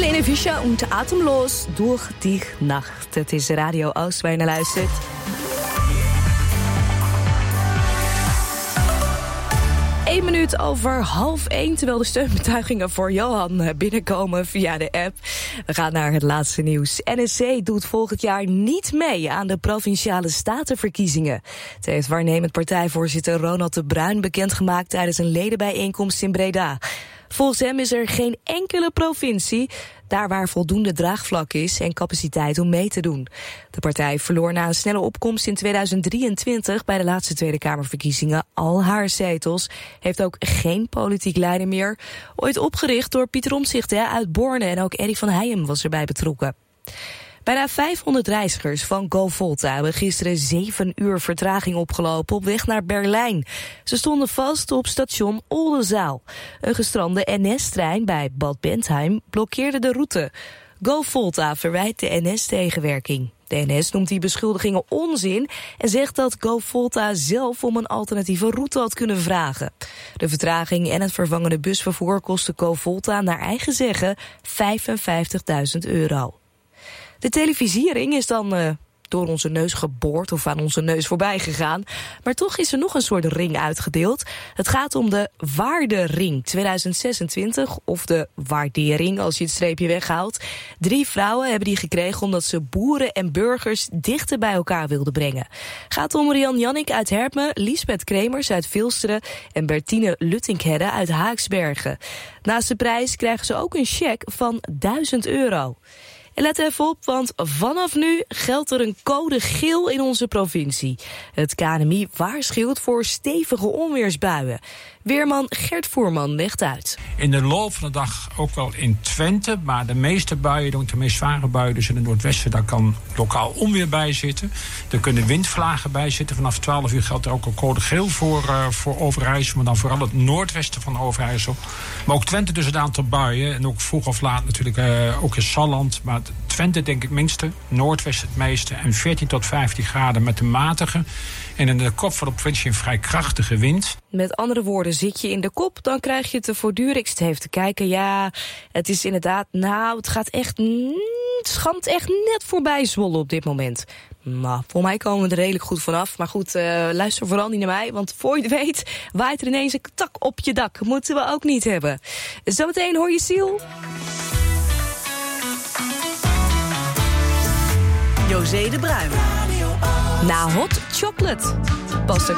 Helene Fischer und Atemlos durch die Nacht. Het is Radio Oost waar je naar luistert. Eén minuut over 12:30, terwijl de steunbetuigingen voor Johan binnenkomen via de app. We gaan naar het laatste nieuws. NSC doet volgend jaar niet mee aan de Provinciale Statenverkiezingen. Het heeft waarnemend partijvoorzitter Ronald de Bruin bekendgemaakt tijdens een ledenbijeenkomst in Breda. Volgens hem is er geen enkele provincie daar waar voldoende draagvlak is en capaciteit om mee te doen. De partij verloor na een snelle opkomst in 2023 bij de laatste Tweede Kamerverkiezingen al haar zetels. Heeft ook geen politiek leider meer. Ooit opgericht door Pieter Omtzigt uit Borne en ook Eddy van Heijem was erbij betrokken. Bijna 500 reizigers van GoVolta hebben gisteren 7 uur vertraging opgelopen op weg naar Berlijn. Ze stonden vast op station Oldenzaal. Een gestrande NS-trein bij Bad Bentheim blokkeerde de route. GoVolta verwijt de NS tegenwerking. De NS noemt die beschuldigingen onzin en zegt dat GoVolta zelf om een alternatieve route had kunnen vragen. De vertraging en het vervangende busvervoer kostte GoVolta naar eigen zeggen €55.000. De televisiering is dan door onze neus geboord of aan onze neus voorbij gegaan. Maar toch is er nog een soort ring uitgedeeld. Het gaat om de Waardering 2026 of de waardering als je het streepje weghaalt. 3 vrouwen hebben die gekregen omdat ze boeren en burgers dichter bij elkaar wilden brengen. Gaat om Rian Jannik uit Herpen, Liesbeth Kremers uit Vilsteren en Bertine Luttinghedde uit Haaksbergen. Naast de prijs krijgen ze ook een cheque van €1000. En let even op, want vanaf nu geldt er een code geel in onze provincie. Het KNMI waarschuwt voor stevige onweersbuien. Weerman Gert Voerman legt uit. In de loop van de dag ook wel in Twente, maar de meeste buien, de meest zware buien dus in het noordwesten, daar kan lokaal onweer bij zitten. Er kunnen windvlagen bij zitten. Vanaf 12 uur geldt er ook een code geel voor Overijssel, maar dan vooral het noordwesten van Overijssel. Maar ook Twente dus een aantal buien en ook vroeg of laat natuurlijk ook in Salland, maar Twente denk ik het minste, Noordwesten het meeste en 14 tot 15 graden met een matige en in de kop van de provincie een vrij krachtige wind. Met andere woorden, zit je in de kop, dan krijg je het te voortdurend even kijken. Ja, het is inderdaad, het gaat echt, het schampt echt net voorbij Zwolle op dit moment. Maar voor mij komen we er redelijk goed vanaf. Maar goed, luister vooral niet naar mij, want voor je het weet waait er ineens een tak op je dak. Moeten we ook niet hebben. Zometeen hoor je Ziel. José de Bruin. Na Hot Chocolate. Pas